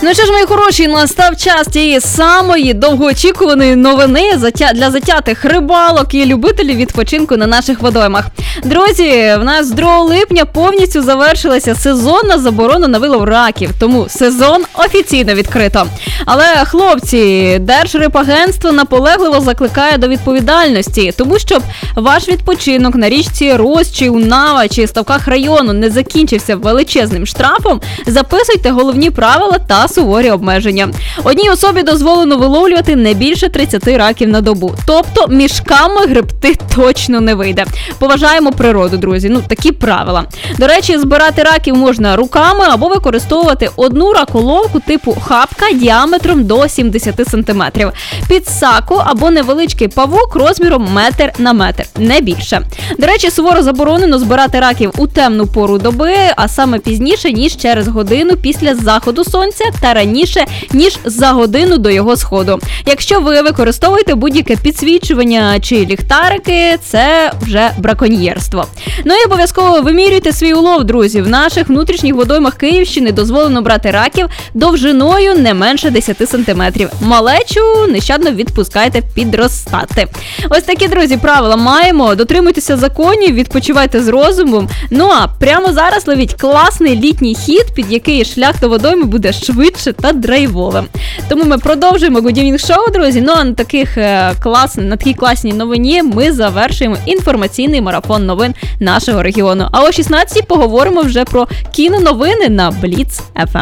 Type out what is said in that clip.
Ну що ж, мої хороші, настав час тієї самої довгоочікуваної новини для затятих рибалок і любителів відпочинку на наших водоймах. Друзі, в нас 2 липня повністю завершилася сезонна заборона на вилов раків, тому сезон офіційно відкрито. Але, хлопці, Держрибагентство наполегливо закликає до відповідальності, тому щоб ваш відпочинок на річці Рось, чи Унава, чи ставках району не закінчився величезним штрафом, записуйте головні правила та суворі обмеження. Одній особі дозволено виловлювати не більше 30 раків на добу. Тобто мішками гребти точно не вийде. Поважаємо природу, друзі. Такі правила. До речі, збирати раків можна руками або використовувати одну раколовку типу хапка діаметром до 70 см. Підсаку або невеличкий павук розміром метр на метр, не більше. До речі, суворо заборонено збирати раків у темну пору доби, а саме пізніше, ніж через годину після заходу сонця та раніше, ніж за годину до його сходу. Якщо ви використовуєте будь-яке підсвічування чи ліхтарики, це вже браконьєрство. Ну і обов'язково вимірюйте свій улов, друзі. В наших внутрішніх водоймах Київщини дозволено брати раків довжиною не менше 10 см. Малечу нещадно відпускайте підростати. Ось такі, друзі, правила маємо. Дотримуйтеся законів, відпочивайте з розумом. Ну а прямо зараз ловіть класний літній хід, під який шлях до водойми буде швидше та драйвовим. Тому ми продовжуємо годівнінг-шоу, друзі. Ну а на такій класній новині ми завершуємо інформаційний марафон новин нашого регіону. А о 16-й поговоримо вже про кіноновини на Бліц FM.